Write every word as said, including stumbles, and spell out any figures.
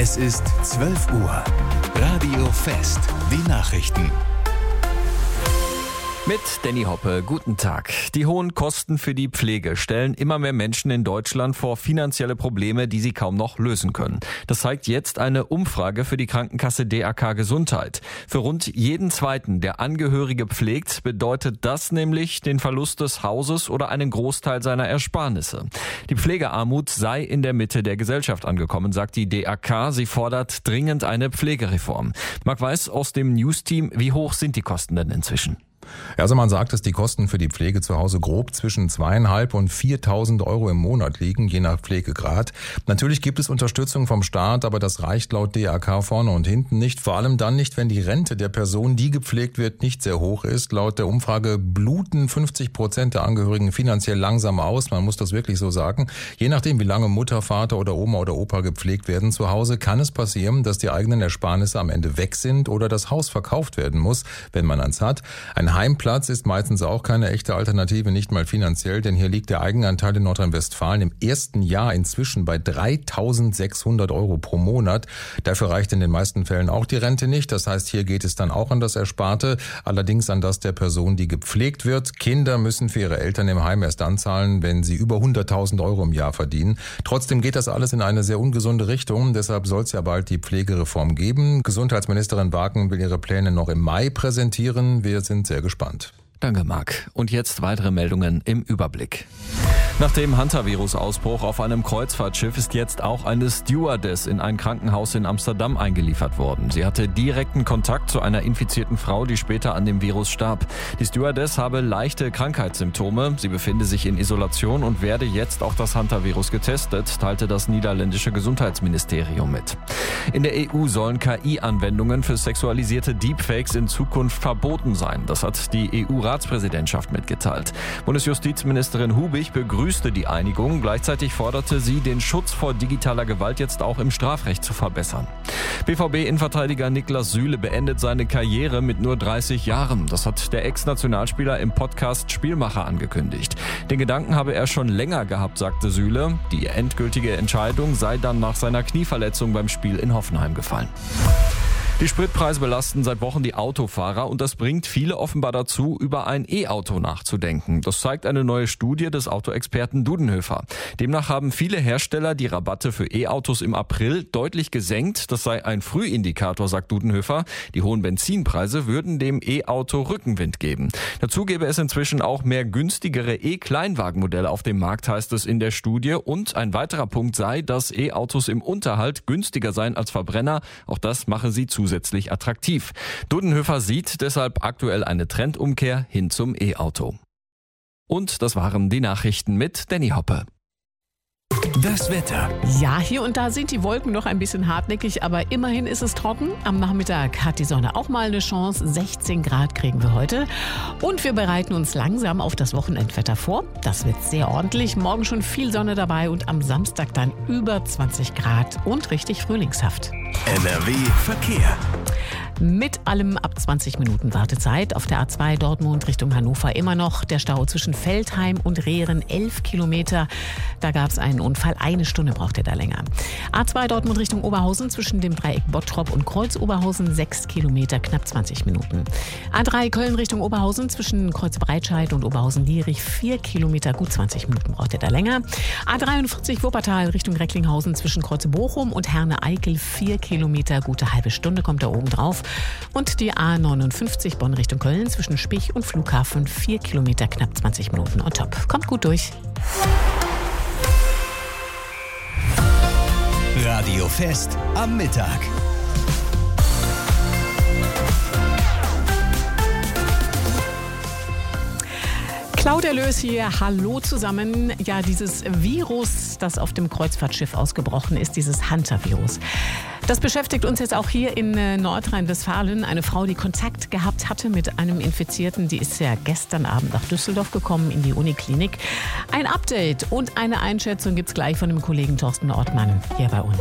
Es ist zwölf Uhr. Radio Fest, die Nachrichten. Mit Danny Hoppe, guten Tag. Die hohen Kosten für die Pflege stellen immer mehr Menschen in Deutschland vor finanzielle Probleme, die sie kaum noch lösen können. Das zeigt jetzt eine Umfrage für die Krankenkasse D R K Gesundheit. Für rund jeden Zweiten, der Angehörige pflegt, bedeutet das nämlich den Verlust des Hauses oder einen Großteil seiner Ersparnisse. Die Pflegearmut sei in der Mitte der Gesellschaft angekommen, sagt die D R K. Sie fordert dringend eine Pflegereform. Marc Weiß aus dem News-Team, wie hoch sind die Kosten denn inzwischen? Also man sagt, dass die Kosten für die Pflege zu Hause grob zwischen zweieinhalb und viertausend Euro im Monat liegen, je nach Pflegegrad. Natürlich gibt es Unterstützung vom Staat, aber das reicht laut D R K vorne und hinten nicht. Vor allem dann nicht, wenn die Rente der Person, die gepflegt wird, nicht sehr hoch ist. Laut der Umfrage bluten fünfzig Prozent der Angehörigen finanziell langsam aus. Man muss das wirklich so sagen. Je nachdem, wie lange Mutter, Vater oder Oma oder Opa gepflegt werden zu Hause, kann es passieren, dass die eigenen Ersparnisse am Ende weg sind oder das Haus verkauft werden muss, wenn man eins hat. Ein Heimplatz ist meistens auch keine echte Alternative, nicht mal finanziell, denn hier liegt der Eigenanteil in Nordrhein-Westfalen im ersten Jahr inzwischen bei dreitausendsechshundert Euro pro Monat. Dafür reicht in den meisten Fällen auch die Rente nicht. Das heißt, hier geht es dann auch an das Ersparte, allerdings an das der Person, die gepflegt wird. Kinder müssen für ihre Eltern im Heim erst dann zahlen, wenn sie über hunderttausend Euro im Jahr verdienen. Trotzdem geht das alles in eine sehr ungesunde Richtung. Deshalb soll es ja bald die Pflegereform geben. Gesundheitsministerin Wagen will ihre Pläne noch im Mai präsentieren. Wir sind sehr gespannt. Danke, Marc. Und jetzt weitere Meldungen im Überblick. Nach dem Hantavirus-Ausbruch auf einem Kreuzfahrtschiff ist jetzt auch eine Stewardess in ein Krankenhaus in Amsterdam eingeliefert worden. Sie hatte direkten Kontakt zu einer infizierten Frau, die später an dem Virus starb. Die Stewardess habe leichte Krankheitssymptome. Sie befinde sich in Isolation und werde jetzt auf das Hantavirus getestet, teilte das niederländische Gesundheitsministerium mit. In der E U sollen K I-Anwendungen für sexualisierte Deepfakes in Zukunft verboten sein. Das hat die E U-Ratspräsidentschaft mitgeteilt. Bundesjustizministerin Hubig begrüßte die Einigung. Gleichzeitig forderte sie, den Schutz vor digitaler Gewalt jetzt auch im Strafrecht zu verbessern. B V B-Innenverteidiger Niklas Süle beendet seine Karriere mit nur dreißig Jahren. Das hat der Ex-Nationalspieler im Podcast Spielmacher angekündigt. Den Gedanken habe er schon länger gehabt, sagte Süle. Die endgültige Entscheidung sei dann nach seiner Knieverletzung beim Spiel in Hoffenheim gefallen. Die Spritpreise belasten seit Wochen die Autofahrer und das bringt viele offenbar dazu, über ein E-Auto nachzudenken. Das zeigt eine neue Studie des Autoexperten Dudenhöfer. Demnach haben viele Hersteller die Rabatte für E-Autos im April deutlich gesenkt. Das sei ein Frühindikator, sagt Dudenhöfer. Die hohen Benzinpreise würden dem E-Auto Rückenwind geben. Dazu gäbe es inzwischen auch mehr günstigere E-Kleinwagenmodelle auf dem Markt, heißt es in der Studie. Und ein weiterer Punkt sei, dass E-Autos im Unterhalt günstiger seien als Verbrenner. Auch das mache sie zu. Zusätzlich attraktiv. Dudenhöfer sieht deshalb aktuell eine Trendumkehr hin zum E-Auto. Und das waren die Nachrichten mit Danny Hoppe. Das Wetter. Ja, hier und da sind die Wolken noch ein bisschen hartnäckig, aber immerhin ist es trocken. Am Nachmittag hat die Sonne auch mal eine Chance. sechzehn Grad kriegen wir heute. Und wir bereiten uns langsam auf das Wochenendwetter vor. Das wird sehr ordentlich. Morgen schon viel Sonne dabei und am Samstag dann über zwanzig Grad und richtig frühlingshaft. N R W Verkehr. Mit allem ab zwanzig Minuten Wartezeit. Auf der A zwei Dortmund Richtung Hannover immer noch der Stau zwischen Veltheim und Rehren, elf Kilometer. Da gab es einen Unfall, eine Stunde braucht er da länger. A zwei Dortmund Richtung Oberhausen zwischen dem Dreieck Bottrop und Kreuz Oberhausen, sechs Kilometer, knapp zwanzig Minuten. A drei Köln Richtung Oberhausen zwischen Kreuz Breitscheid und Oberhausen-Lierich, vier Kilometer, gut zwanzig Minuten braucht er da länger. A dreiundvierzig Wuppertal Richtung Recklinghausen zwischen Kreuz Bochum und Herne-Eickel, vier Kilometer, gute halbe Stunde kommt da oben drauf. Und die A neunundfünfzig Bonn Richtung Köln zwischen Spich und Flughafen, vier Kilometer, knapp zwanzig Minuten on top. Kommt gut durch. Radio Fest am Mittag. Claudia Lös hier, hallo zusammen. Ja, dieses Virus, das auf dem Kreuzfahrtschiff ausgebrochen ist, dieses Hantavirus. Das beschäftigt uns jetzt auch hier in Nordrhein-Westfalen. Eine Frau, die Kontakt gehabt hatte mit einem Infizierten, die ist ja gestern Abend nach Düsseldorf gekommen in die Uniklinik. Ein Update und eine Einschätzung gibt's gleich von dem Kollegen Thorsten Ortmann hier bei uns.